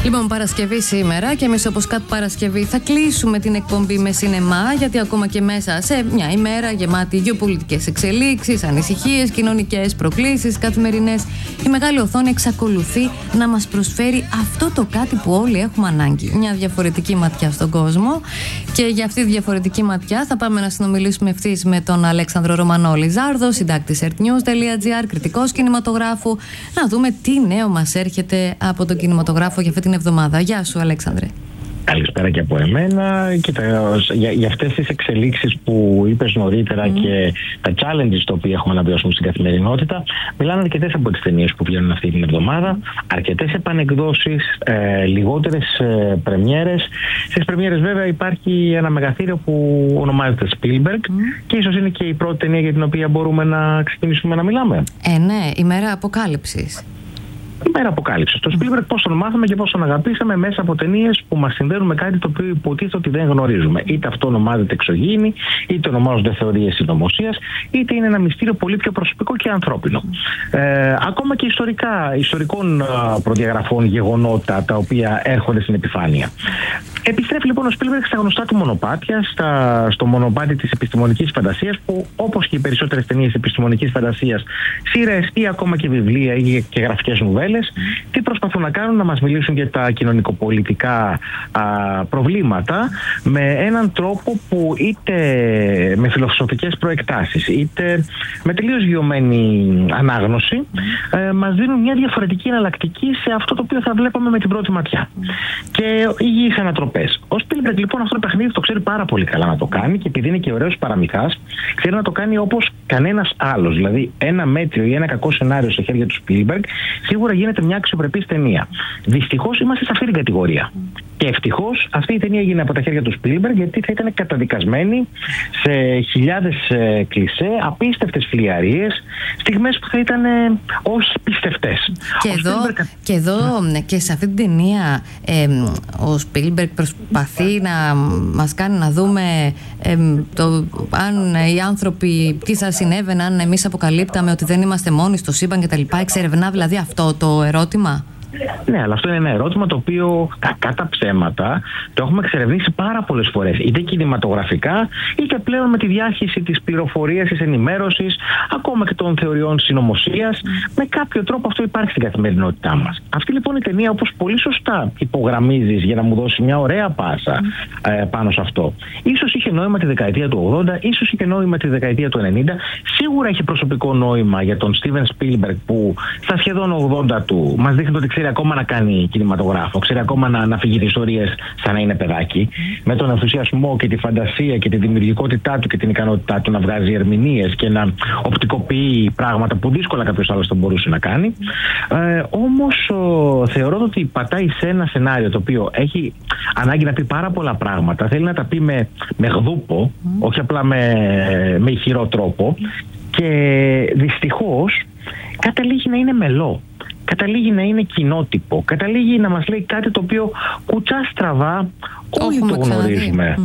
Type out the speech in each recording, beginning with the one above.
Λοιπόν, Παρασκευή σήμερα και εμείς όπως κάθε Παρασκευή θα κλείσουμε την εκπομπή με σινεμά, γιατί ακόμα και μέσα σε μια ημέρα γεμάτη γεωπολιτικές εξελίξεις, ανησυχίες, κοινωνικές προκλήσεις καθημερινές, η μεγάλη οθόνη εξακολουθεί να μας προσφέρει αυτό το κάτι που όλοι έχουμε ανάγκη. Μια διαφορετική ματιά στον κόσμο. Και για αυτή τη διαφορετική ματιά θα πάμε να συνομιλήσουμε ευθύς με τον Αλέξανδρο Ρωμανόλη Ζάρδο, συντάκτης earthnews.gr, κριτικός κινηματογράφου, να δούμε τι νέο μας έρχεται από τον κινηματογράφο για αυτή την εβδομάδα. Γεια σου, Αλέξανδρε. Καλησπέρα και από εμένα. Κοίτα, για αυτές τις εξελίξεις που είπες νωρίτερα και τα challenges τα οποία έχουμε να βιώσουμε στην καθημερινότητα, μιλάνε αρκετές από τις ταινίες που βγαίνουν αυτή την εβδομάδα, αρκετές επανεκδόσεις, λιγότερες πρεμιέρες. Στις πρεμιέρες βέβαια υπάρχει ένα μεγαθύριο που ονομάζεται Spielberg και ίσως είναι και η πρώτη ταινία για την οποία μπορούμε να ξεκινήσουμε να μιλάμε. Ναι, ημέρα αποκάλυψης. Ημέρα αποκάλυψης. Το Spielberg πώς τον μάθαμε και πώς τον αγαπήσαμε μέσα από ταινίες που μας συνδέουν με κάτι το οποίο υποτίθεται ότι δεν γνωρίζουμε. Είτε αυτό ονομάζεται εξωγήινη, είτε ονομάζονται θεωρίες συνωμοσίας, είτε είναι ένα μυστήριο πολύ πιο προσωπικό και ανθρώπινο. Ακόμα και ιστορικών προδιαγραφών γεγονότα τα οποία έρχονται στην επιφάνεια. Επιστρέφει λοιπόν ο Spielberg στα γνωστά του μονοπάτια, στο μονοπάτι της επιστημονικής φαντασίας, που όπως και οι περισσότερες ταινίες επιστημονικής φαντασίας, σειρές ή ακόμα και βιβλία ή και γραφικές νουβέλες, τι προσπαθούν να κάνουν? Να μας μιλήσουν για τα κοινωνικοπολιτικά προβλήματα με έναν τρόπο που είτε με φιλοσοφικές προεκτάσεις είτε με τελείως βιωμένη ανάγνωση μας δίνουν μια διαφορετική εναλλακτική σε αυτό το οποίο θα βλέπαμε με την πρώτη ματιά. Και υγιείς ανατροπές. Ο Spielberg λοιπόν αυτό το παιχνίδι το ξέρει πάρα πολύ καλά να το κάνει, και επειδή είναι και ωραίος παραμυθάς, ξέρει να το κάνει όπως κανένας άλλος. Δηλαδή, ένα μέτριο ή ένα κακό σενάριο στα χέρια του Spielberg σίγουρα γίνεται μια αξιοπρεπής ταινία. Δυστυχώς είμαστε σε αυτή την κατηγορία. Και ευτυχώς αυτή η ταινία έγινε από τα χέρια του Spielberg, γιατί θα ήταν καταδικασμένη σε χιλιάδες κλισέ, απίστευτες φλιαρίες, στιγμές που θα ήταν όχι πιστευτές. Και εδώ και σε αυτή την ταινία ο Spielberg προσπαθεί να μας κάνει να δούμε αν οι άνθρωποι τι θα συνέβαινε αν εμείς αποκαλύπταμε ότι δεν είμαστε μόνοι στο σύμπαν κτλ. Εξερευνά δηλαδή αυτό το ερώτημα. Ναι, αλλά αυτό είναι ένα ερώτημα το οποίο κακά τα ψέματα το έχουμε εξερευνήσει πάρα πολλές φορές, είτε κινηματογραφικά είτε πλέον με τη διάχυση της πληροφορίας, της ενημέρωσης, ακόμα και των θεωριών συνωμοσίας. Με κάποιο τρόπο αυτό υπάρχει στην καθημερινότητά μας. Αυτή λοιπόν η ταινία, όπως πολύ σωστά υπογραμμίζεις για να μου δώσει μια ωραία πάσα πάνω σε αυτό, ίσως είχε νόημα τη δεκαετία του 80, ίσως είχε νόημα τη δεκαετία του 90, σίγουρα έχει προσωπικό νόημα για τον Steven Spielberg που στα σχεδόν 80 του μας δείχνει ότι ξέρει ακόμα να κάνει κινηματογράφο, ξέρει ακόμα να αφηγεί ιστορίες σαν να είναι παιδάκι, με τον ενθουσιασμό και τη φαντασία και τη δημιουργικότητά του και την ικανότητά του να βγάζει ερμηνείες και να οπτικοποιεί πράγματα που δύσκολα κάποιος άλλος θα μπορούσε να κάνει. Όμως θεωρώ ότι πατάει σε ένα σενάριο το οποίο έχει ανάγκη να πει πάρα πολλά πράγματα, θέλει να τα πει με γδούπο, όχι απλά με ηχηρό τρόπο, και δυστυχώς καταλήγει να είναι μελό. Καταλήγει να είναι κοινότυπο. Καταλήγει να μας λέει κάτι το οποίο κουτσά στραβά όλοι το γνωρίζουμε.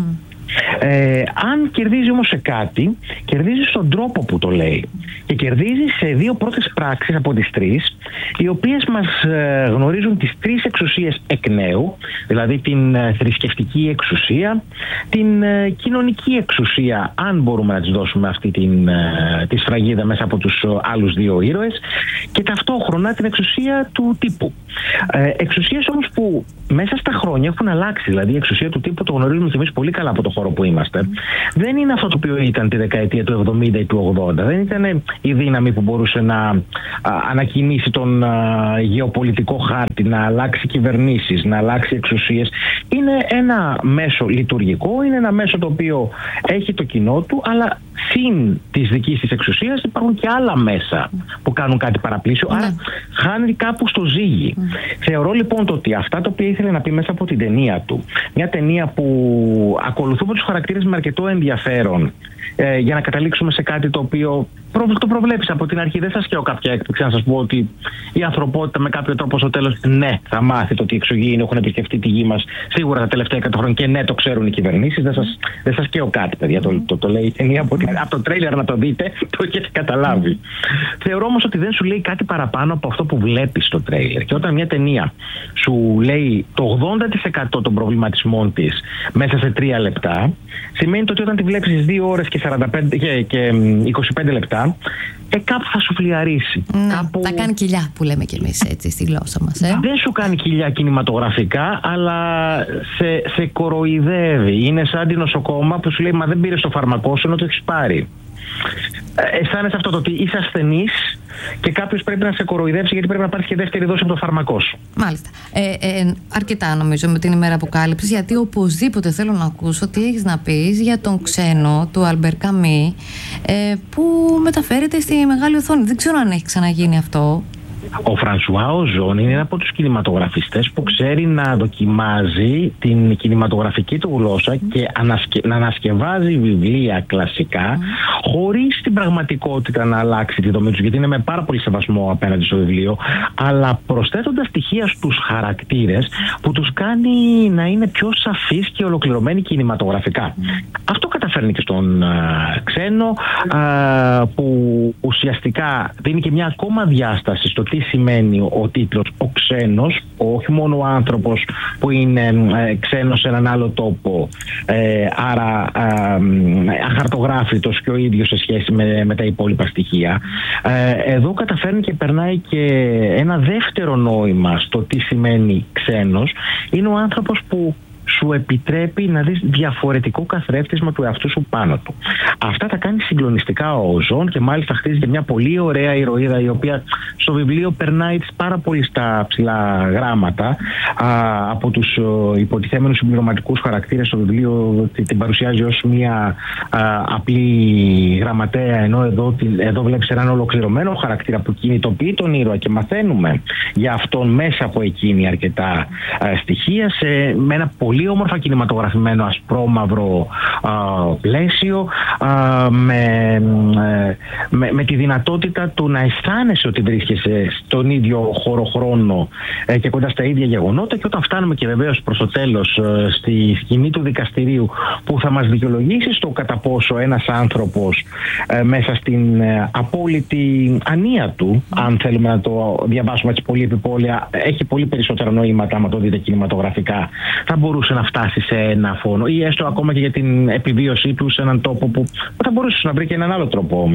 Αν κερδίζει όμως σε κάτι, κερδίζει στον τρόπο που το λέει. Και κερδίζει σε δύο πρώτες πράξεις από τις τρεις, οι οποίες μας γνωρίζουν τις τρεις εξουσίες εκ νέου, δηλαδή την θρησκευτική εξουσία, την κοινωνική εξουσία, αν μπορούμε να της δώσουμε αυτή τη σφραγίδα μέσα από τους άλλους δύο ήρωες, και ταυτόχρονα την εξουσία του τύπου. Εξουσίες όμως που μέσα στα χρόνια έχουν αλλάξει. Δηλαδή η εξουσία του τύπου, το γνωρίζουμε και εμείς πολύ καλά από το χώρο που είμαστε, δεν είναι αυτό το οποίο ήταν τη δεκαετία του 70 ή του 80. Δεν ήταν η δύναμη που μπορούσε να ανακοινήσει τον γεωπολιτικό χάρτη, να αλλάξει κυβερνήσεις, να αλλάξει εξουσίες. Είναι ένα μέσο λειτουργικό, είναι ένα μέσο το οποίο έχει το κοινό του, αλλά συν της δικής της εξουσίας υπάρχουν και άλλα μέσα που κάνουν κάτι παραπλήσιο, άρα χάνει κάπου στο ζύγι. Θεωρώ λοιπόν ότι αυτά τα οποία ήθελε να πει μέσα από την ταινία του, μια ταινία που ακολουθούμε από τους χαρακτήρες με αρκετό ενδιαφέρον για να καταλήξουμε σε κάτι το οποίο το προβλέπεις από την αρχή. Δεν σας καίω κάποια έκπληξη να σας πω ότι η ανθρωπότητα με κάποιο τρόπο στο τέλος ναι, θα μάθει το ότι οι εξωγήινοι έχουν επισκεφτεί τη γη μας σίγουρα τα τελευταία 100 χρόνια και ναι, το ξέρουν οι κυβερνήσεις. Δεν σας καίω κάτι, παιδιά. Το λέει η ταινία από το τρέιλερ να το δείτε, το έχετε καταλάβει. Θεωρώ όμως ότι δεν σου λέει κάτι παραπάνω από αυτό που βλέπεις στο τρέιλερ. Και όταν μια ταινία σου λέει το 80% των προβληματισμών της μέσα σε 3 λεπτά, σημαίνει ότι όταν τη βλέπεις στις 2 ώρες και 25 λεπτά, κάπου θα σου φλιαρίσει. Ναι, κάπου... Θα κάνει κοιλιά που λέμε κι εμείς έτσι στη γλώσσα μας. Δεν σου κάνει κοιλιά κινηματογραφικά, αλλά σε κοροϊδεύει. Είναι σαν τη νοσοκόμα που σου λέει μα δεν πήρες το φαρμακό σου ενώ το έχεις πάρει. Αισθάνεσαι αυτό το ότι είσαι ασθενής και κάποιος πρέπει να σε κοροϊδέψει γιατί πρέπει να πάρεις και δεύτερη δόση από το φαρμακό σου. Μάλιστα. Αρκετά νομίζω με την ημέρα αποκάλυψης, γιατί οπωσδήποτε θέλω να ακούσω τι έχεις να πεις για τον Ξένο του Αλμπέρ Καμί που μεταφέρεται στη μεγάλη οθόνη. Δεν ξέρω αν έχει ξαναγίνει αυτό. Ο Φρανσουά Οζόν είναι ένα από τους κινηματογραφιστές που ξέρει να δοκιμάζει την κινηματογραφική του γλώσσα και να ανασκευάζει βιβλία κλασικά χωρίς στην πραγματικότητα να αλλάξει τη δομή τους, γιατί είναι με πάρα πολύ σεβασμό απέναντι στο βιβλίο, αλλά προσθέτοντας στοιχεία στους χαρακτήρες που τους κάνει να είναι πιο σαφείς και ολοκληρωμένοι κινηματογραφικά. Αυτό καταφέρνει και στον Ξένο, που ουσιαστικά δίνει και μια ακόμα διάσταση στο τι σημαίνει ο τίτλος ο ξένος, όχι μόνο ο άνθρωπος που είναι ξένος σε έναν άλλο τόπο, άρα αχαρτογράφητος και ο ίδιος σε σχέση με τα υπόλοιπα στοιχεία. Εδώ καταφέρνει και περνάει και ένα δεύτερο νόημα στο τι σημαίνει ξένος. Είναι ο άνθρωπος που σου επιτρέπει να δεις διαφορετικό καθρέφτισμα του εαυτού σου πάνω του. Αυτά τα κάνει συγκλονιστικά ο Οζόν και μάλιστα χτίζει και μια πολύ ωραία ηρωίδα η οποία στο βιβλίο περνάει πάρα πολύ στα ψηλά γράμματα από τους υποτιθέμενους συμπληρωματικούς χαρακτήρες. Στο βιβλίο την παρουσιάζει ως μια απλή γραμματέα, ενώ εδώ βλέπεις έναν ολοκληρωμένο χαρακτήρα που κινητοποιεί τον ήρωα και μαθαίνουμε για αυτόν μέσα από εκείνη αρκετά στοιχεία με ένα πολύ όμορφα κινηματογραφημένο ασπρόμαυρο πλαίσιο, με τη δυνατότητα του να αισθάνεσαι ότι βρίσκεσαι στον ίδιο χώρο-χρόνο και κοντά στα ίδια γεγονότα, και όταν φτάνουμε και βεβαίως προς το τέλος στη σκηνή του δικαστηρίου που θα μας δικαιολογήσει στο κατά πόσο ένας άνθρωπος μέσα στην απόλυτη ανία του, αν θέλουμε να το διαβάσουμε έτσι πολύ επιπόλαια, έχει πολύ περισσότερα νοήματα άμα το δείτε κινηματογραφικά, θα μπορούσε να φτάσει σε ένα φόνο ή έστω ακόμα και για την επιβίωσή του σε έναν τόπο που θα μπορούσε να βρει και έναν άλλο τρόπο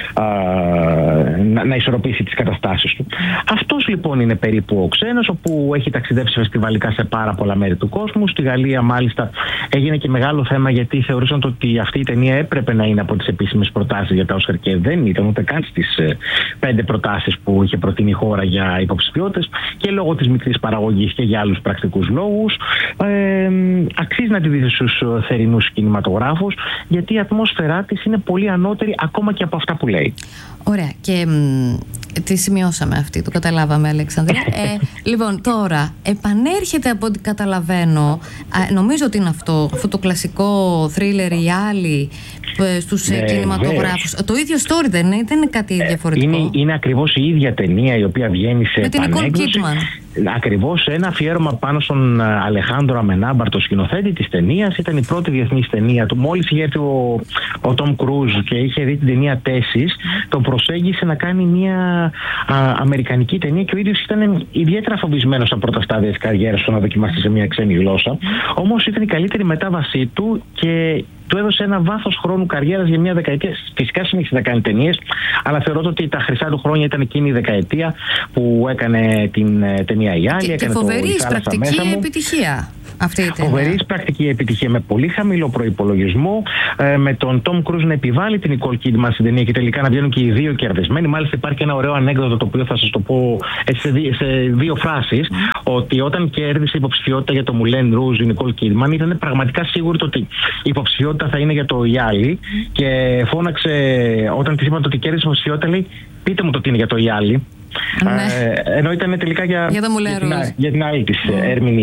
να ισορροπήσει τις καταστάσεις του. Αυτός λοιπόν είναι περίπου ο Ξένος, όπου έχει ταξιδέψει φεστιβαλικά σε πάρα πολλά μέρη του κόσμου. Στη Γαλλία μάλιστα έγινε και μεγάλο θέμα, γιατί θεωρούσαν ότι αυτή η ταινία έπρεπε να είναι από τις επίσημες προτάσεις για τα Όσκαρ και δεν ήταν ούτε καν στις 5 προτάσεις που είχε προτείνει η χώρα για υποψηφιότητες, και λόγω της μικρής παραγωγής και για άλλους πρακτικούς λόγους. Αξίζει να τη δείτε στους θερινούς κινηματογράφους, γιατί η ατμόσφαιρά της είναι πολύ ανώτερη ακόμα και από αυτά που λέει. Ωραία, και τη σημειώσαμε αυτή, το καταλάβαμε, Αλέξανδρε. Λοιπόν, τώρα επανέρχεται από ό,τι καταλαβαίνω, νομίζω ότι είναι αυτό το κλασικό θρίλερ, οι άλλοι στους κινηματογράφους. Το ίδιο story δεν είναι κάτι διαφορετικό? Είναι ακριβώς η ίδια ταινία η οποία βγαίνει σε επανέκδοση. Ακριβώς ένα αφιέρωμα πάνω στον Αλεχάνδρο Αμενάμπαρ, το σκηνοθέτη της ταινίας. Ήταν η πρώτη διεθνής ταινία του. Μόλις είχε έρθει ο Τόμ Κρούζ και είχε δει την ταινία Τέσσης, τον προσέγγισε να κάνει μια αμερικανική ταινία, και ο ίδιος ήταν ιδιαίτερα φοβισμένος στα πρώτα στάδια της καριέρας του να δοκιμάσει σε μια ξένη γλώσσα. Όμως ήταν η καλύτερη μετάβασή του και του έδωσε ένα βάθος χρόνου καριέρας για μια δεκαετία. Φυσικά συνέχισε να κάνει ταινίες, αλλά θεωρώ ότι τα χρυσά του χρόνια ήταν εκείνη η δεκαετία που έκανε την ταινία «Η Άλλη». Και φοβερή πρακτική επιτυχία αυτή η ταινία. Φοβερή πρακτική επιτυχία με πολύ χαμηλό προϋπολογισμό, με τον Τόμ Κρούζ να επιβάλλει την Νικόλ Κίντμαν στην ταινία και τελικά να βγαίνουν και οι δύο κερδισμένοι. Μάλιστα υπάρχει ένα ωραίο ανέκδοτο, το οποίο θα σας το πω σε 2 φράσεις, ότι όταν κέρδισε υποψηφιότητα για το Μουλέν Ρούζ η Νικόλ Κίντμαν, ήταν πραγματικά σίγουρη ότι η υποψηφιότητα θα είναι για το «Η Άλλη», και φώναξε όταν της είπαν ότι κέρδισε υποψηφιότητα, λέει «Πείτε μου το τι είναι για το «Η Άλλη». Ναι. Ενώ ήταν τελικά για την άλλη της ερμηνεία.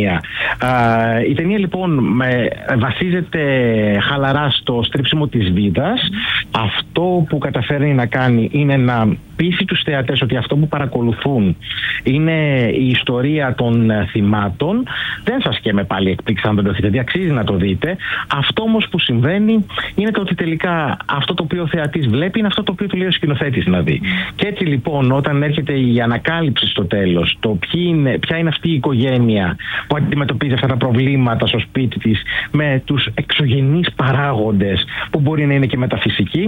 Η ταινία λοιπόν βασίζεται χαλαρά στο στρίψιμο της βίδας. Αυτό που καταφέρνει να κάνει είναι να πείσει τους θεατές ότι αυτό που παρακολουθούν είναι η ιστορία των θυμάτων. Δεν σας καίμε πάλι εκπλήξη αν δεν το δείτε, αξίζει να το δείτε. Αυτό όμως που συμβαίνει είναι το ότι τελικά αυτό το οποίο ο θεατής βλέπει είναι αυτό το οποίο του λέει ο σκηνοθέτης να δει. Και έτσι λοιπόν όταν έρχεται η ανακάλυψη στο τέλος, το ποια είναι αυτή η οικογένεια που αντιμετωπίζει αυτά τα προβλήματα στο σπίτι της με τους εξωγενείς παράγοντες που μπορεί να είναι και μεταφυσικοί,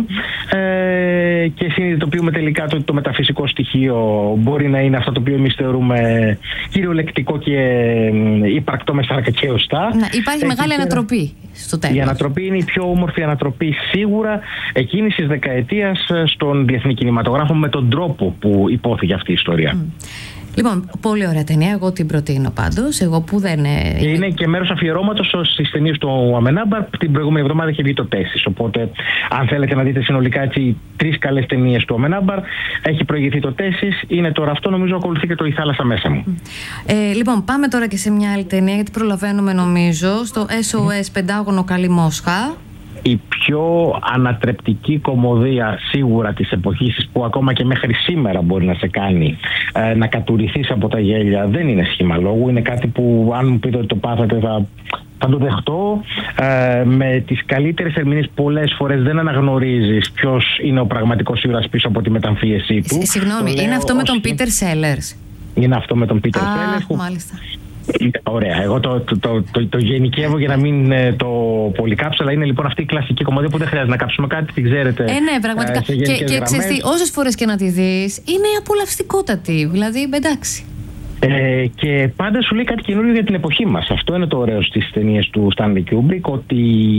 και συνειδητοποιούμε τελικά το μεταφυσικό στοιχείο μπορεί να είναι αυτό το οποίο εμείς θεωρούμε κυριολεκτικό και υπαρκτό με σάρκα και οστά. Υπάρχει μεγάλη ανατροπή στο τέλος. Η ανατροπή είναι η πιο όμορφη ανατροπή σίγουρα εκείνης της δεκαετίας στον διεθνή κινηματογράφο, με τον τρόπο που υπόθηκε αυτή η ιστορία. Λοιπόν, πολύ ωραία ταινία. Εγώ την προτείνω πάντως. Εγώ που δεν. Είναι και μέρος αφιερώματος στις ταινίες του Αμενάμπαρ. Την προηγούμενη εβδομάδα είχε βγει το Τέσσις. Οπότε, αν θέλετε να δείτε συνολικά έτσι 3 καλές ταινίες του Αμενάμπαρ, έχει προηγηθεί το Τέσσις. Είναι τώρα αυτό, νομίζω, ακολουθεί και το Η θάλασσα μέσα μου. Λοιπόν, πάμε τώρα και σε μια άλλη ταινία, γιατί προλαβαίνουμε νομίζω. Στο SOS Πεντάγωνο Καλή Μόσχα. Η πιο ανατρεπτική κομμωδία σίγουρα της εποχής, που ακόμα και μέχρι σήμερα μπορεί να σε κάνει να κατουρηθείς από τα γέλια. Δεν είναι σχήμα λόγου, είναι κάτι που αν μου πείτε ότι το πάθατε θα το δεχτώ. Με τις καλύτερες ερμηνείες πολλές φορές δεν αναγνωρίζεις ποιος είναι ο πραγματικός ήρωας πίσω από τη μεταμφίεσή του. Συγγνώμη, είναι αυτό με τον Πίτερ Σέλερς? Είναι αυτό με τον Πίτερ Σέλερς. Μάλιστα. Ωραία, εγώ το γενικεύω για να μην το πολυκάψω, αλλά είναι λοιπόν αυτή η κλασική κομμωδία που δεν χρειάζεται να κάψουμε κάτι, την ξέρετε. Ναι, πραγματικά. Και ξέρεις τι, όσες φορές και να τη δεις, είναι απολαυστικότατη. Δηλαδή, εντάξει. Και πάντα σου λέει κάτι καινούριο για την εποχή μας. Αυτό είναι το ωραίο στις ταινίες του Stanley Kubrick, ότι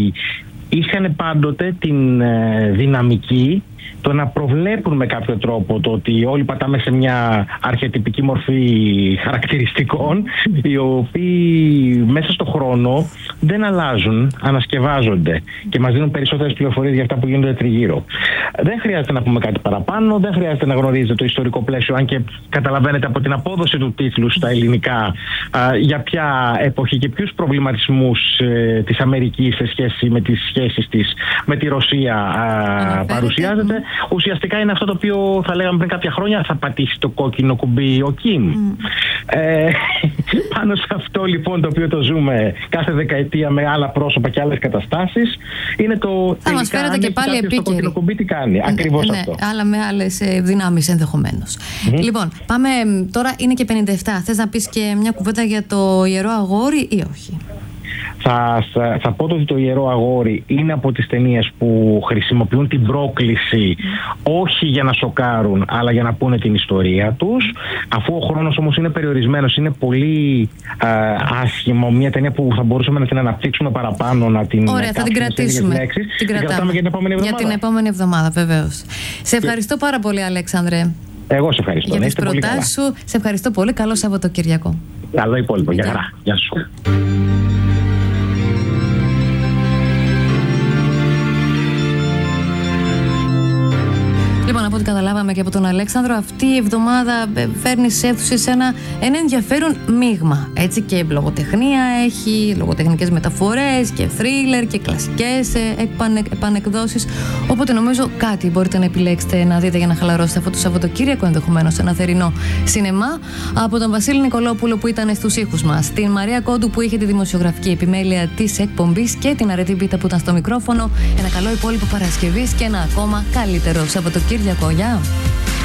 είχαν πάντοτε την δυναμική το να προβλέπουν με κάποιο τρόπο το ότι όλοι πατάμε σε μια αρχετυπική μορφή χαρακτηριστικών, οι οποίοι μέσα στο χρόνο δεν αλλάζουν, ανασκευάζονται και μας δίνουν περισσότερες πληροφορίες για αυτά που γίνονται τριγύρω. Δεν χρειάζεται να πούμε κάτι παραπάνω, δεν χρειάζεται να γνωρίζετε το ιστορικό πλαίσιο, αν και καταλαβαίνετε από την απόδοση του τίτλου στα ελληνικά για ποια εποχή και ποιους προβληματισμούς της Αμερικής σε σχέση με τις σχέσεις της με τη Ρωσία παρουσιάζεται. Ουσιαστικά είναι αυτό το οποίο θα λέγαμε πριν κάποια χρόνια, θα πατήσει το κόκκινο κουμπί ο Κιμ. Πάνω σε αυτό λοιπόν το οποίο το ζούμε κάθε δεκαετία με άλλα πρόσωπα και άλλες καταστάσεις, είναι το θα μας φέρετε και πάλι επίκαιρη. Το κόκκινο κουμπί τι κάνει, ακριβώς αυτό. Αλλά με άλλες δυνάμεις ενδεχομένως. Λοιπόν, πάμε τώρα, είναι και 57. Θες να πεις και μια κουβέντα για το Ιερό Αγόρι ή όχι? Θα πω ότι το Ιερό Αγόρι είναι από τις ταινίες που χρησιμοποιούν την πρόκληση όχι για να σοκάρουν, αλλά για να πούνε την ιστορία τους. Αφού ο χρόνος όμως είναι περιορισμένος, είναι πολύ άσχημο. Μια ταινία που θα μπορούσαμε να την αναπτύξουμε παραπάνω, να την. Ωραία, θα την κρατήσουμε. Την κρατάμε για την επόμενη εβδομάδα. Για την επόμενη εβδομάδα, βεβαίως. Σε ευχαριστώ πάρα πολύ, Αλέξανδρε. Εγώ σε ευχαριστώ. Για τις προτάσεις σου. Σε ευχαριστώ πολύ. Καλό Σαββατοκύριακο. Καλό υπόλοιπο. Γεια χαρά. Γεια σου. Λοιπόν, από ό,τι καταλάβαμε και από τον Αλέξανδρο, αυτή η εβδομάδα φέρνει σε αίθουσες ένα ενδιαφέρον μείγμα. Έτσι, και λογοτεχνία έχει, λογοτεχνικές μεταφορές και θρίλερ και κλασικές επανεκδόσεις. Οπότε νομίζω κάτι μπορείτε να επιλέξετε να δείτε για να χαλαρώσετε αυτό το Σαββατοκύριακο, ενδεχομένως ένα θερινό σινεμά. Από τον Βασίλη Νικολόπουλο που ήταν στους ήχους μας, την Μαρία Κόντου που είχε τη δημοσιογραφική επιμέλεια της εκπομπής και την Αρετή Πίτα που ήταν στο μικρόφωνο. Ένα καλό υπόλοιπο Παρασκευής και ένα ακόμα καλύτερο Σαββατοκύριακο. Γεια!